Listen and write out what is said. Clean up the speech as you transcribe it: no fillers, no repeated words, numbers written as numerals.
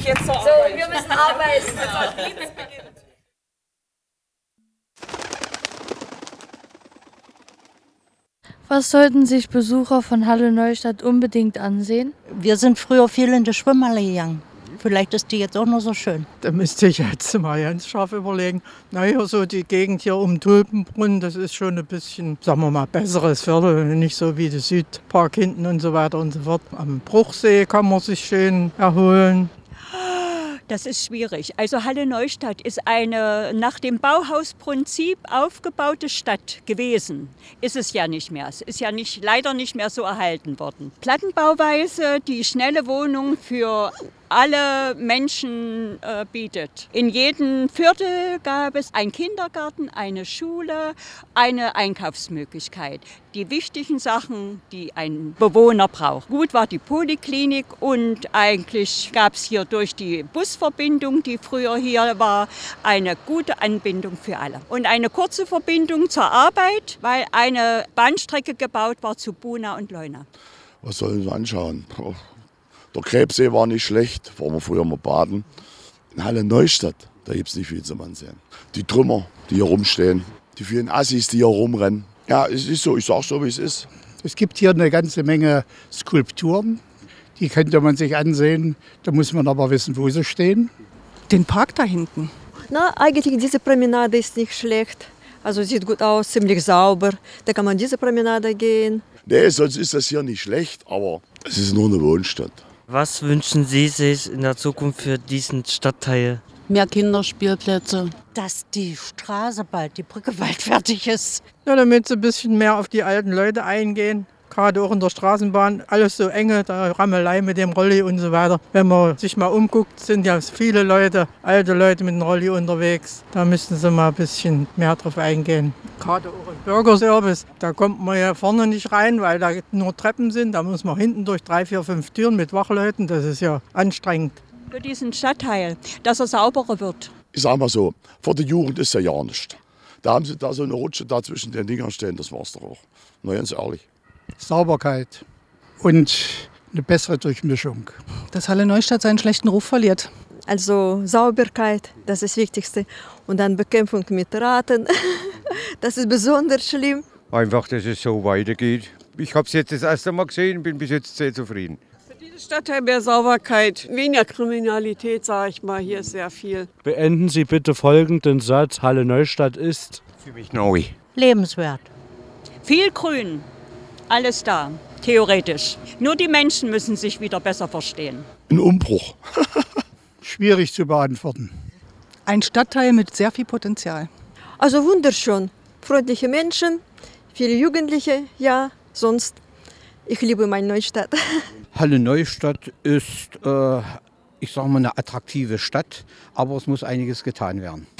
ich jetzt zur So, Arbeit. wir müssen arbeiten. Was sollten sich Besucher von Halle Neustadt unbedingt ansehen? Wir sind früher viel in die Schwimmhalle gegangen. Vielleicht ist die jetzt auch noch so schön. Da müsste ich jetzt mal ganz scharf überlegen. Naja, so die Gegend hier um Tulpenbrunnen, das ist schon ein bisschen, sagen wir mal, besseres Viertel. Nicht so wie der Südpark hinten und so weiter und so fort. Am Bruchsee kann man sich schön erholen. Das ist schwierig. Also Halle Neustadt ist eine nach dem Bauhausprinzip aufgebaute Stadt gewesen. Ist es ja nicht mehr. Es ist ja leider nicht mehr so erhalten worden. Plattenbauweise, die schnelle Wohnung für alle Menschen bietet. In jedem Viertel gab es einen Kindergarten, eine Schule, eine Einkaufsmöglichkeit. Die wichtigen Sachen, die ein Bewohner braucht. Gut war die Poliklinik und eigentlich gab es hier durch die Busverbindung, die früher hier war, eine gute Anbindung für alle. Und eine kurze Verbindung zur Arbeit, weil eine Bahnstrecke gebaut war zu Buna und Leuna. Was sollen wir anschauen? Der Krebssee war nicht schlecht, waren wir früher mal baden. In Halle Neustadt, da gibt es nicht viel zum Ansehen. Die Trümmer, die hier rumstehen, die vielen Assis, die hier rumrennen. Ja, es ist so, ich sage so, wie es ist. Es gibt hier eine ganze Menge Skulpturen, die könnte man sich ansehen. Da muss man aber wissen, wo sie stehen. Den Park da hinten. Na, eigentlich diese Promenade ist nicht schlecht. Also sieht gut aus, ziemlich sauber. Da kann man diese Promenade gehen. Nee, sonst ist das hier nicht schlecht, aber es ist nur eine Wohnstadt. Was wünschen Sie sich in der Zukunft für diesen Stadtteil? Mehr Kinderspielplätze. Dass die Straße bald, die Brücke bald fertig ist. Ja, damit sie ein bisschen mehr auf die alten Leute eingehen. Gerade auch in der Straßenbahn, alles so enge, da Rammelei mit dem Rolli und so weiter. Wenn man sich mal umguckt, sind ja viele Leute, alte Leute mit dem Rolli unterwegs. Da müssten sie mal ein bisschen mehr drauf eingehen. Gerade auch im Bürgerservice, da kommt man ja vorne nicht rein, weil da nur Treppen sind. Da muss man hinten durch 3, 4, 5 Türen mit Wachleuten. Das ist ja anstrengend. Für diesen Stadtteil, dass er sauberer wird. Ich sage mal so, vor der Jugend ist ja ja nichts. Da haben sie da so eine Rutsche da zwischen den Dingern stehen, das war's doch auch. Na ganz ehrlich. Sauberkeit und eine bessere Durchmischung. Dass Halle Neustadt seinen schlechten Ruf verliert. Also Sauberkeit, das ist das Wichtigste. Und dann Bekämpfung mit Ratten, das ist besonders schlimm. Einfach, dass es so weitergeht. Ich habe es jetzt das erste Mal gesehen, bin bis jetzt sehr zufrieden. Für diesen Stadtteil mehr Sauberkeit, weniger Kriminalität, sage ich mal, hier ist sehr viel. Beenden Sie bitte folgenden Satz: Halle Neustadt ist für mich neu. Lebenswert. Viel Grün, alles da, theoretisch. Nur die Menschen müssen sich wieder besser verstehen. Ein Umbruch. Schwierig zu beantworten. Ein Stadtteil mit sehr viel Potenzial. Also wunderschön. Freundliche Menschen, viele Jugendliche, ja, sonst. Ich liebe meine Neustadt. Halle Neustadt ist, ich sage mal, eine attraktive Stadt, aber es muss einiges getan werden.